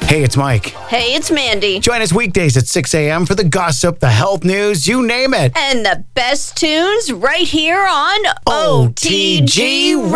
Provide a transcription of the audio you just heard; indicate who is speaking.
Speaker 1: Hey, it's Mike.
Speaker 2: Hey, it's Mandy.
Speaker 1: Join us weekdays at 6 a.m. for the gossip, the health news, you name it.
Speaker 2: And the best tunes right here on OTG